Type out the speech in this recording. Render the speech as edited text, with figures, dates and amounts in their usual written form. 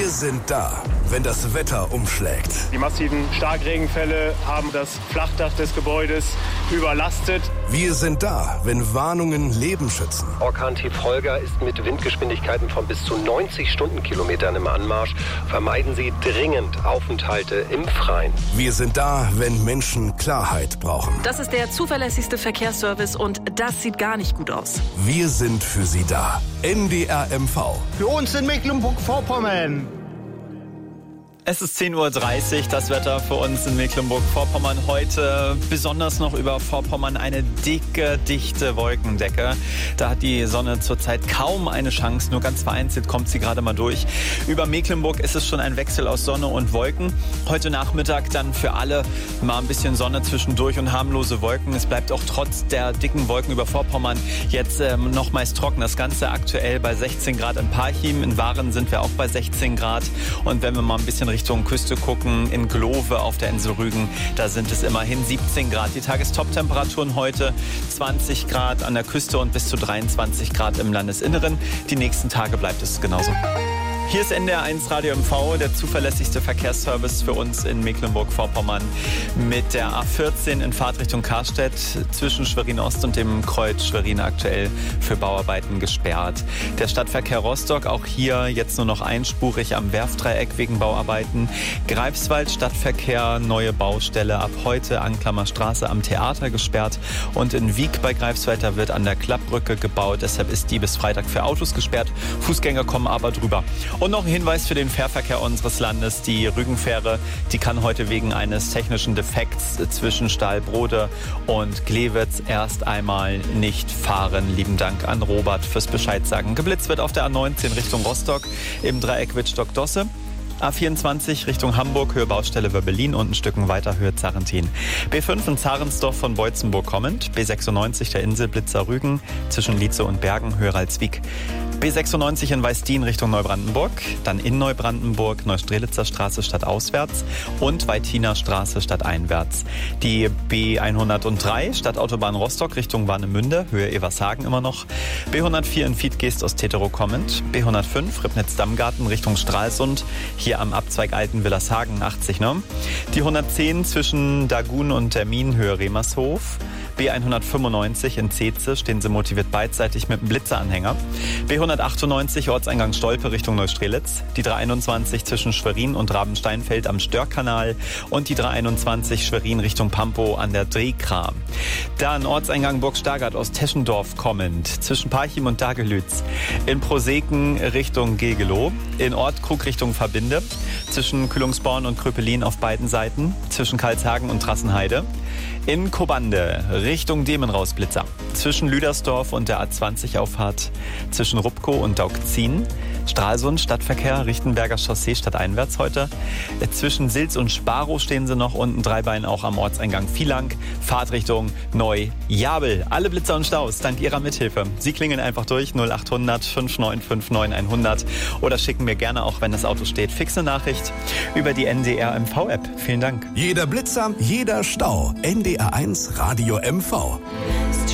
Wir sind da, wenn das Wetter umschlägt. Die massiven Starkregenfälle haben das Flachdach des Gebäudes überlastet. Wir sind da, wenn Warnungen Leben schützen. Orkan-Tief Holger ist mit Windgeschwindigkeiten von bis zu 90 Stundenkilometern im Anmarsch. Vermeiden Sie dringend Aufenthalte im Freien. Wir sind da, wenn Menschen Klarheit brauchen. Das ist der zuverlässigste Verkehrsservice und das sieht gar nicht gut aus. Wir sind für Sie da. NDR MV. Für uns in Mecklenburg-Vorpommern. Es ist 10:30 Uhr, das Wetter für uns in Mecklenburg-Vorpommern. Heute besonders noch über Vorpommern eine dicke, dichte Wolkendecke. Da hat die Sonne zurzeit kaum eine Chance, nur ganz vereinzelt kommt sie gerade mal durch. Über Mecklenburg ist es schon ein Wechsel aus Sonne und Wolken. Heute Nachmittag dann für alle mal ein bisschen Sonne zwischendurch und harmlose Wolken. Es bleibt auch trotz der dicken Wolken über Vorpommern jetzt noch meist trocken. Das Ganze aktuell bei 16 Grad in Parchim. In Waren sind wir auch bei 16 Grad. Und wenn wir mal ein bisschen Richtung Küste gucken, in Glove auf der Insel Rügen, da sind es immerhin 17 Grad. Die Tagestop-Temperaturen heute 20 Grad an der Küste und bis zu 23 Grad im Landesinneren. Die nächsten Tage bleibt es genauso. Hier ist NDR 1 Radio MV, der zuverlässigste Verkehrsservice für uns in Mecklenburg-Vorpommern mit der A14 in Fahrtrichtung Karstedt zwischen Schwerin-Ost und dem Kreuz Schwerin aktuell für Bauarbeiten gesperrt. Der Stadtverkehr Rostock, auch hier jetzt nur noch einspurig am Werftdreieck wegen Bauarbeiten. Greifswald Stadtverkehr, neue Baustelle ab heute, Anklammerstraße am Theater gesperrt. Und in Wiek bei Greifswald, da wird an der Klappbrücke gebaut, deshalb ist die bis Freitag für Autos gesperrt. Fußgänger kommen aber drüber. Und noch ein Hinweis für den Fährverkehr unseres Landes. Die Rügenfähre, die kann heute wegen eines technischen Defekts zwischen Stahlbrode und Glewitz erst einmal nicht fahren. Lieben Dank an Robert fürs Bescheid sagen. Geblitzt wird auf der A19 Richtung Rostock im Dreieck Wittstock-Dosse. A24 Richtung Hamburg, Höhe Baustelle Wöbbelin und ein Stücken weiter Höhe Zarrentin. B5 in Zarensdorf von Beutzenburg kommend. B96 der Inselblitzer Rügen zwischen Lietze und Bergen, Höhe Ralswiek. B96 in Weißdien Richtung Neubrandenburg, dann in Neubrandenburg Neustrelitzer Straße stadtauswärts und Weitiner Straße stadteinwärts. Die B103 Stadtautobahn Rostock Richtung Warnemünde, Höhe Evershagen immer noch. B104 in Fiedgeest aus Tetero kommend. B105 Ribnitz-Dammgarten Richtung Stralsund, hier am Abzweig Alten-Willershagen 80, ne? Die 110 zwischen Dagun und Termin, Höhe Remershof. B195 in Zeetze stehen sie motiviert beidseitig mit dem Blitzeranhänger. B198 Ortseingang Stolpe Richtung Neustrelitz. Die 321 zwischen Schwerin und Rabensteinfeld am Störkanal. Und die 321 Schwerin Richtung Pampo an der Drehkra. Dann Ortseingang Burg Stargard aus Teschendorf kommend. Zwischen Parchim und Dagelütz. In Proseken Richtung Gegelow. In Ortkrug Richtung Verbinde. Zwischen Kühlungsborn und Kröpelin auf beiden Seiten. Zwischen Karlshagen und Trassenheide. In Kobande Richtung Demenrausblitzer. Zwischen Lüdersdorf und der A20-Auffahrt. Zwischen Rupkow und Daugzin. Stralsund Stadtverkehr, Richtenberger Chaussee stadteinwärts heute. Zwischen Silz und Sparow stehen sie noch und ein Dreibein auch am Ortseingang Vielang. Fahrtrichtung Neu-Jabel. Alle Blitzer und Staus dank Ihrer Mithilfe. Sie klingeln einfach durch 0800 5959 100 oder schicken mir gerne, auch wenn das Auto steht, fixe Nachricht über die NDR MV-App. Vielen Dank. Jeder Blitzer, jeder Stau. NDR 1 Radio MV.